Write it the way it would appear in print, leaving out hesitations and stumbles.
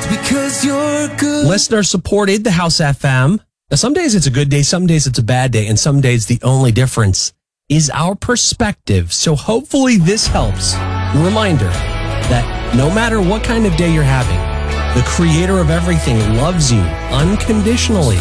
because you're good. Listener supported the House FM. Now, some days it's a good day, some days it's a bad day, and some days the only difference is our perspective. So hopefully this helps. A reminder that no matter what kind of day you're having, the creator of everything loves you unconditionally.